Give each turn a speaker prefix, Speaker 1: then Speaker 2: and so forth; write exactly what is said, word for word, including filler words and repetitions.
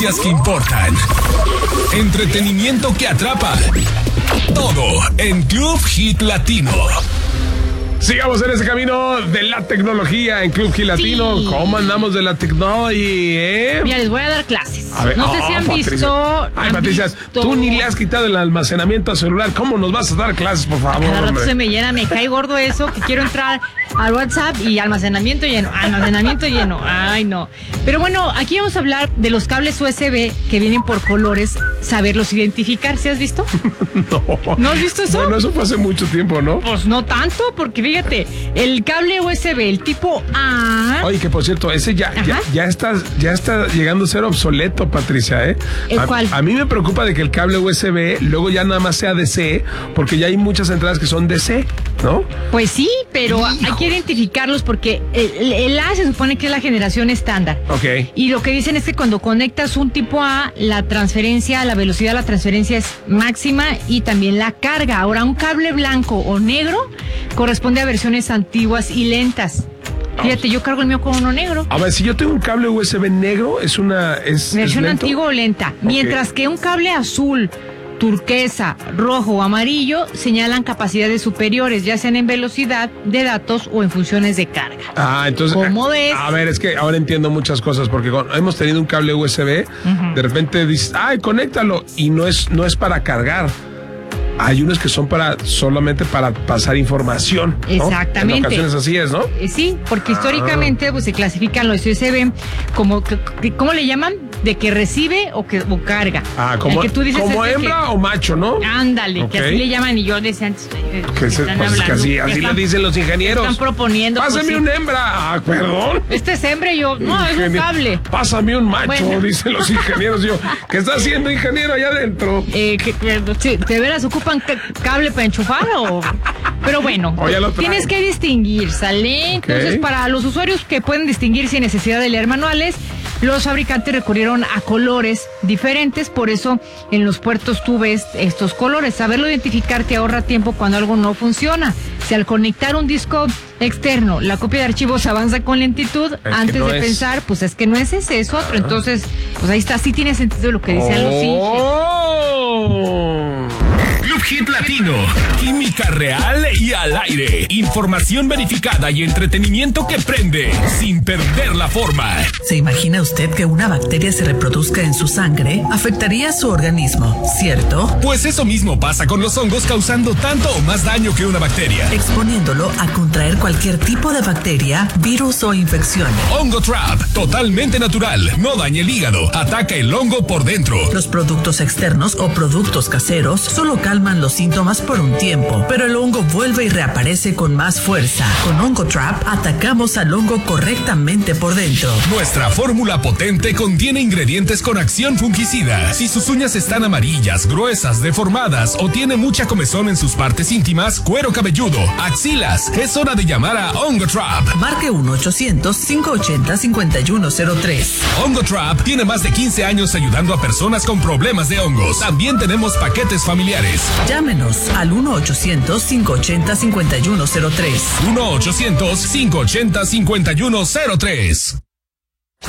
Speaker 1: que importan. Entretenimiento que atrapa. Todo en Club Hit Latino.
Speaker 2: Sigamos en ese camino de la tecnología en Club Hit Latino. Sí. ¿Cómo andamos de la tecnología, eh?
Speaker 3: Mira, les voy a dar clases.
Speaker 2: A ver,
Speaker 3: no
Speaker 2: oh,
Speaker 3: sé si han
Speaker 2: Patricia.
Speaker 3: visto...
Speaker 2: Ay,
Speaker 3: han
Speaker 2: Patricia,
Speaker 3: visto...
Speaker 2: tú ni le has quitado el almacenamiento al celular. ¿Cómo nos vas a dar clases, por favor?
Speaker 3: Cada rato
Speaker 2: hombre?
Speaker 3: se me llena, me cae gordo eso, que quiero entrar al WhatsApp y almacenamiento lleno, almacenamiento lleno. Ay, no. Pero bueno, aquí vamos a hablar de los cables U S B que vienen por colores, saberlos identificar. ¿Sí has visto?
Speaker 2: No.
Speaker 3: ¿No has visto eso?
Speaker 2: Bueno, eso fue hace mucho tiempo, ¿no?
Speaker 3: Pues no tanto, porque fíjate, el cable U S B, el tipo A...
Speaker 2: Oye, que por cierto, ese ya, ya, ya, está, ya está llegando a ser obsoleto, Patricia, ¿eh?
Speaker 3: ¿El
Speaker 2: a,
Speaker 3: cuál?
Speaker 2: A mí me preocupa de que el cable U S B luego ya nada más sea D C, porque ya hay muchas entradas que son D C, ¿no?
Speaker 3: Pues sí, pero Hijo. hay que identificarlos porque el, el A se supone que es la generación estándar.
Speaker 2: Ok.
Speaker 3: Y lo que dicen es que cuando conectas un tipo A, la transferencia, la velocidad de la transferencia es máxima y también la carga. Ahora, un cable blanco o negro corresponde a versiones antiguas y lentas. Fíjate, yo cargo el mío con uno negro.
Speaker 2: A ver, si yo tengo un cable U S B negro, es una... Es,
Speaker 3: versión
Speaker 2: ¿es
Speaker 3: antigua o lenta. Okay. Mientras que un cable azul, turquesa, rojo o amarillo señalan capacidades superiores, ya sean en velocidad de datos o en funciones de carga.
Speaker 2: Ah, entonces...
Speaker 3: ¿Cómo ves?
Speaker 2: A ver, es que ahora entiendo muchas cosas, porque cuando hemos tenido un cable U S B, uh-huh. de repente dices, ay, conéctalo, y no es, no es para cargar. Hay unos que son para solamente para pasar información, ¿no?
Speaker 3: Exactamente.
Speaker 2: En ocasiones así es, ¿no?
Speaker 3: Eh, sí, porque ah. históricamente pues se clasifican los U S B como, ¿cómo le llaman? De que recibe o que o carga.
Speaker 2: Ah, como,
Speaker 3: que tú dices
Speaker 2: como
Speaker 3: es
Speaker 2: hembra
Speaker 3: que,
Speaker 2: o macho, ¿no?
Speaker 3: Ándale,
Speaker 2: okay.
Speaker 3: que así le llaman y yo decía antes. Eh,
Speaker 2: que se, pues hablando, que así, así están, le dicen los ingenieros.
Speaker 3: Están proponiendo.
Speaker 2: Pásame
Speaker 3: pues,
Speaker 2: una hembra. Ah, perdón.
Speaker 3: Este es hembra y yo, no, Ingenier, es un cable.
Speaker 2: Pásame un macho, bueno. dicen los ingenieros. Yo, ¿qué está haciendo ingeniero allá adentro?
Speaker 3: Eh, que, que, ¿de veras ocupan cable para enchufar o...? Pero bueno, tienes que distinguir, ¿sale? Entonces, okay. para los usuarios que pueden distinguir sin necesidad de leer manuales, los fabricantes recurrieron a colores diferentes, por eso en los puertos tú ves estos colores. Saberlo identificar te ahorra tiempo cuando algo no funciona. Si al conectar un disco externo, la copia de archivos avanza con lentitud, es antes no de es. pensar, pues es que no es ese, es otro. Entonces, pues ahí está, sí tiene sentido lo que decían
Speaker 2: oh.
Speaker 3: los ingenieros.
Speaker 1: Club Hit Latino, química real y al aire, información verificada y entretenimiento que prende sin perder la forma.
Speaker 4: ¿Se imagina usted que una bacteria se reproduzca en su sangre? Afectaría su organismo, ¿cierto?
Speaker 1: Pues eso mismo pasa con los hongos, causando tanto o más daño que una bacteria,
Speaker 4: exponiéndolo a contraer cualquier tipo de bacteria, virus o infección.
Speaker 1: Hongo Trap, totalmente natural, no daña el hígado, ataca el hongo por dentro.
Speaker 4: Los productos externos o productos caseros solo calman los síntomas por un tiempo, pero el hongo vuelve y reaparece con más fuerza. Con Hongo Trap atacamos al hongo correctamente por dentro.
Speaker 1: Nuestra fórmula potente contiene ingredientes con acción fungicida. Si sus uñas están amarillas, gruesas, deformadas o tiene mucha comezón en sus partes íntimas, cuero cabelludo, axilas, es hora de llamar a Hongo Trap.
Speaker 4: Marque uno ochocientos, cinco ochenta, cincuenta y uno cero tres.
Speaker 1: Hongo Trap tiene más de quince años ayudando a personas con problemas de hongos. También tenemos paquetes familiares.
Speaker 4: Llámenos al uno ochocientos, cinco ochenta, cincuenta y uno cero tres.
Speaker 1: uno ochocientos, cinco ochenta, cincuenta y uno cero tres.